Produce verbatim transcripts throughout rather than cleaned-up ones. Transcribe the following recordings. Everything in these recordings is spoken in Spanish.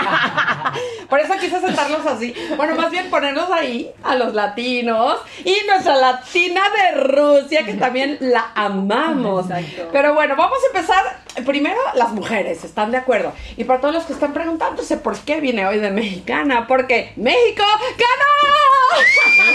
Por eso quise sentarlos así. Bueno, más bien ponerlos ahí a los latinos y nuestra latina de Rusia, que también la amamos. Exacto. Pero bueno, vamos a empezar. Primero, las mujeres, ¿están de acuerdo? Y para todos los que están preguntándose por qué vine hoy de mexicana, porque México ganó.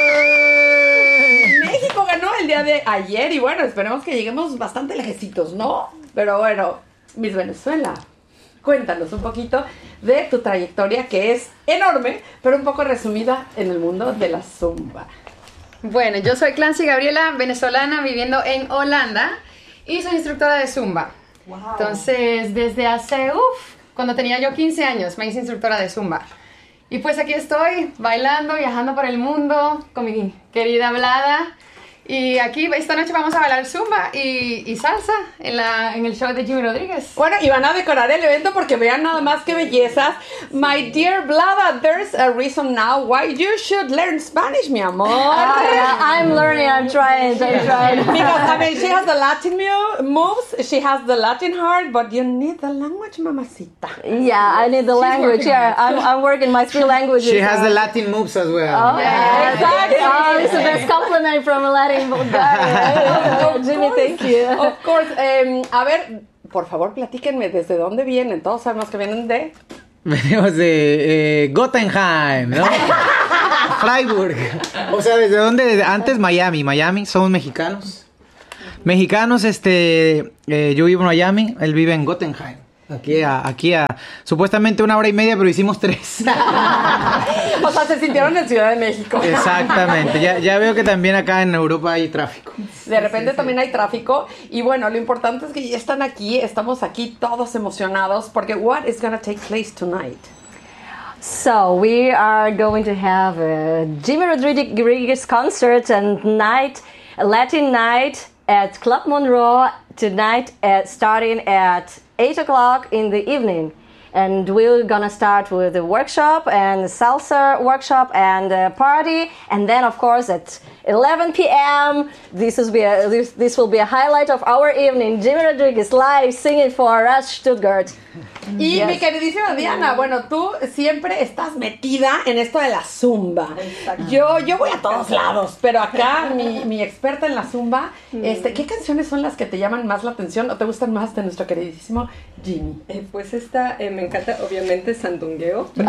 México ganó el día de ayer y bueno, esperemos que lleguemos bastante lejecitos, ¿no? Pero bueno, Miss Venezuela, cuéntanos un poquito de tu trayectoria, que es enorme, pero un poco resumida en el mundo de la zumba. Bueno, yo soy Clancy Gabriela, venezolana, viviendo en Holanda y soy instructora de zumba. Wow. Entonces, desde hace, uff, cuando tenía yo quince años, me hice instructora de zumba. Y pues aquí estoy, bailando, viajando por el mundo con mi querida Vlada. Y aquí esta noche vamos a bailar zumba y, y salsa en, la, en el show de Jimmy Rodríguez. Bueno, y van a decorar el evento porque vean nada más qué bellezas. My dear Vlada, there's a reason now why you should learn Spanish, mi amor. Uh, yeah, I'm learning, I'm trying, I'm trying. Because, I mean, she has the Latin mu- moves, she has the Latin heart, but you need the language, mamacita. Yeah, I need the She's language. working Yeah, on I'm, I'm working my three languages. She has uh, the Latin moves as well. Oh, yeah, Exactly. Oh, it's the best compliment from a Latin guy. Of Jimmy, course. thank you. Of course. Um, a ver, por favor, platíquenme desde dónde vienen. Todos sabemos que vienen de... Venimos de eh, Gottenheim, ¿no? Freiburg. O sea, ¿desde dónde? Antes Miami. Miami, somos mexicanos. Mexicanos, este... Eh, yo vivo en Miami, él vive en Gottenheim. Aquí a, aquí a supuestamente una hora y media, pero hicimos tres. O sea, se sintieron en Ciudad de México. Exactamente, ya, ya veo que también acá en Europa hay tráfico. De repente también hay tráfico. Y bueno, lo importante es que ya están aquí, estamos aquí todos emocionados porque what is gonna take place tonight? So we are going to have a Jimmy Rodriguez concert and night, a Latin night at Club Monroe tonight, at starting at eight o'clock in the evening. And we're gonna start with a workshop and a salsa workshop and a party, and then of course at eleven p.m. this is be a, this, this will be a highlight of our evening. Jimmy Rodriguez live singing for us, Stuttgart. Y Yes. mi queridísima Diana, bueno, tú siempre estás metida en esto de la zumba. Exacto. Yo, yo voy a todos lados, pero acá mi, mi experta en la zumba, este, ¿qué canciones son las que te llaman más la atención o te gustan más de nuestro queridísimo Jimmy? Eh, pues esta eh, me encanta, obviamente, Sandungueo. Oh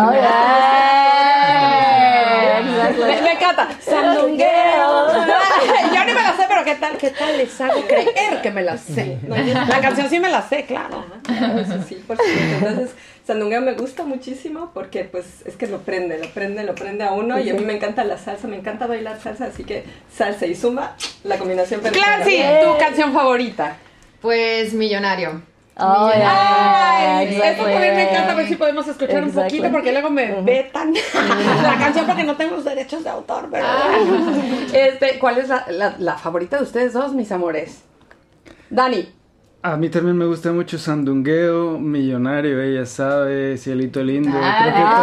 yeah, exactly. Me, me encanta. Sandungueo. Yo ni me la sé, pero ¿qué tal? ¿Qué tal les hago creer que me la sé? La canción sí me la sé, claro. Ajá, eso sí, por supuesto. Entonces, Sandungueo me gusta muchísimo porque, pues, es que lo prende, lo prende, lo prende a uno. Y a mí me encanta la salsa, me encanta bailar salsa. Así que salsa y zumba, la combinación perfecta. Clancy, tu canción favorita. Pues Millonario. Oh yeah, Ay, eso exactly. también me encanta, a ver si podemos escuchar un Exactly. poquito porque luego me vetan la canción porque no tengo los derechos de autor, pero bueno. Este, ¿cuál es la, la, la favorita de ustedes dos, mis amores? Dani. A mí también me gusta mucho Sandungueo, Millonario, ella sabe, Cielito Lindo, creo que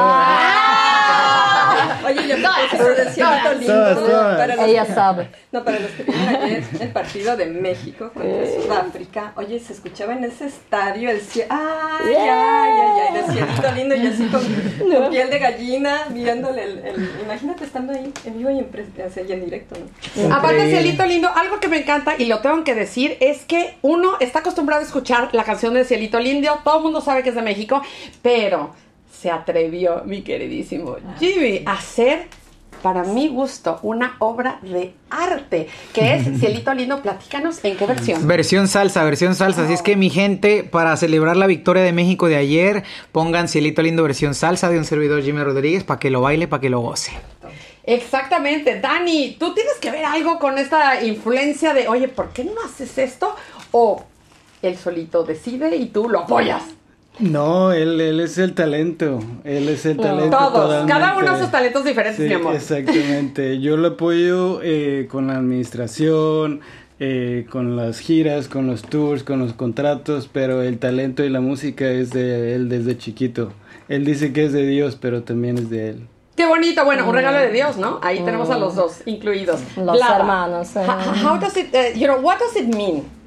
Oye, yo creo que de Cielito Lindo. Todas, todas. Para los Ella que- sabe. No, para los que vieron ayer el partido de México contra Sudáfrica, oye, se escuchaba en ese estadio el cielo, ay, ay, ay, ay, de Cielito Lindo y así con, con piel de gallina, viéndole el, el- imagínate estando ahí en vivo y en, pre- o sea, y en directo, ¿no? Aparte, Increíble. Cielito Lindo, algo que me encanta y lo tengo que decir es que uno está acostumbrado a escuchar la canción de Cielito Lindo, todo el mundo sabe que es de México, pero se atrevió mi queridísimo Jimmy a hacer, para mi gusto, una obra de arte, que es Cielito Lindo. Platícanos en qué versión. Versión salsa, versión salsa. Así es que mi gente, para celebrar la victoria de México de ayer, pongan Cielito Lindo versión salsa de un servidor Jimmy Rodríguez para que lo baile, para que lo goce. Exactamente. Dani, tú tienes que ver algo con esta influencia de, oye, ¿por qué no haces esto? O él solito decide y tú lo apoyas. No, él, él es el talento, él es el talento Todos, totalmente. cada uno sus talentos diferentes, Sí, mi amor. exactamente. Yo lo apoyo eh, con la administración, eh, con las giras, con los tours, con los contratos, pero el talento y la música es de él desde chiquito. Él dice que es de Dios, pero también es de él. Qué bonito, bueno, un regalo de Dios, ¿no? Ahí tenemos a los dos incluidos. Los hermanos, eh. How, how does it, uh, you know, what does it mean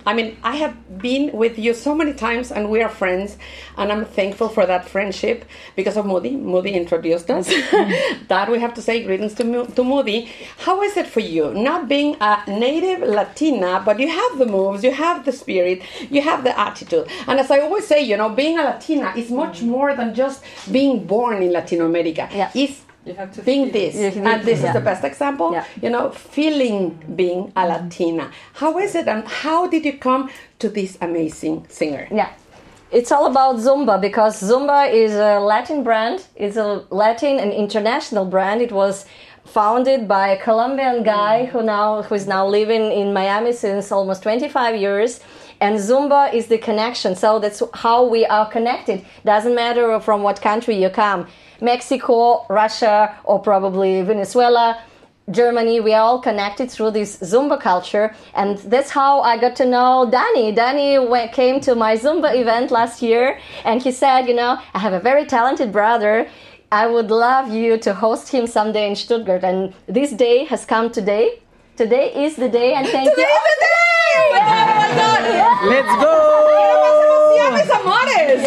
I mean, I have been with you so many times and we are friends, and I'm thankful for that friendship because of Moody. Moody introduced us. That we have to say greetings to, Mo- to Moody. How is it for you, not being a native Latina, but you have the moves, you have the spirit, you have the attitude. And as I always say, you know, being a Latina is much more than just being born in Latin America. Yeah. It's You have to being feel this, it. and this Yeah. is the best example, Yeah. you know, feeling being a Latina. How is it, and how did you come to this amazing singer? Yeah. It's all about Zumba, because Zumba is a Latin brand. It's a Latin and international brand. It was founded by a Colombian guy who now who is now living in Miami since almost twenty-five years. And Zumba is the connection. So that's how we are connected. Doesn't matter from what country you come. Mexico, Russia, or probably Venezuela, Germany, we are all connected through this Zumba culture. And that's how I got to know Danny. Danny went, came to my Zumba event last year, and he said, you know, I have a very talented brother. I would love you to host him someday in Stuttgart. And this day has come today. Today is the day, and thank Today you. is the day! Oh my God, oh my God! Let's go! ¡Emociones, amores!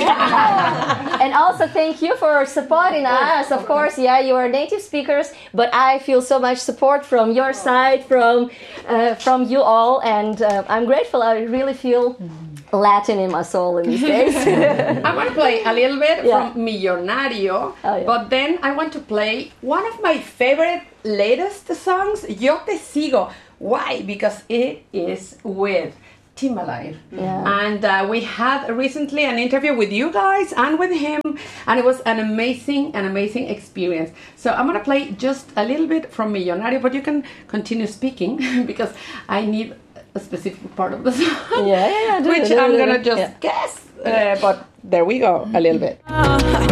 And also thank you for supporting us. Of course, yeah, you are native speakers, but I feel so much support from your side, from uh, from you all, and uh, I'm grateful. I really feel Latin in my soul in these days. I want to play a little bit Yeah. from Millonario, Oh, yeah. but then I want to play one of my favorite latest songs, Yo Te Sigo. Why? Because it is with Team Alive. Yeah. And uh, we had recently an interview with you guys and with him, and it was an amazing, an amazing experience. So I'm going to play just a little bit from Millonario, but you can continue speaking because I need a specific part of the song, Yeah, yeah, yeah, do it, which do it, I'm do going to it. just Yeah. guess. Uh, but there we go, a little bit.